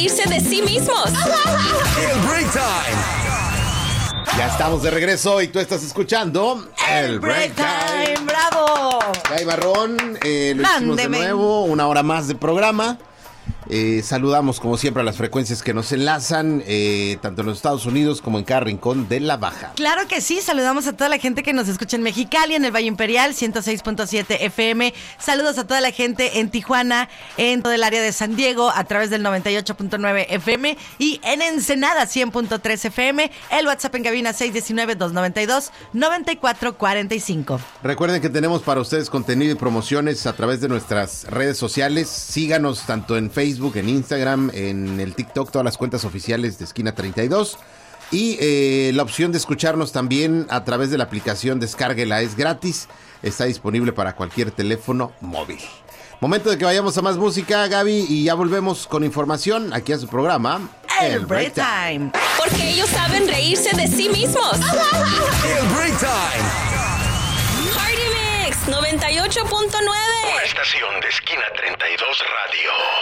reírse de sí mismos. El Break Time. Ya estamos de regreso y tú estás escuchando El Break Time. ¡Bravo! Jay Barrón, lo hicimos de nuevo, una hora más de programa. Saludamos como siempre a las frecuencias que nos enlazan, tanto en los Estados Unidos como en cada rincón de la Baja. Claro que sí, saludamos a toda la gente que nos escucha en Mexicali, en el Valle Imperial, 106.7 FM. Saludos a toda la gente en Tijuana, en todo el área de San Diego, a través del 98.9 FM y en Ensenada, 100.3 FM. El WhatsApp en cabina 619-292-9445. Recuerden que tenemos para ustedes contenido y promociones a través de nuestras redes sociales. Síganos tanto en Facebook, en Instagram, en el TikTok, todas las cuentas oficiales de Esquina 32. Y la opción de escucharnos también a través de la aplicación, descárguela, es gratis. Está disponible para cualquier teléfono móvil. Momento de que vayamos a más música, Gaby, y ya volvemos con información aquí a su programa El Break Time. Porque ellos saben reírse de sí mismos. El Break Time. Party Mix 98.9. Una estación de Esquina 32 Radio.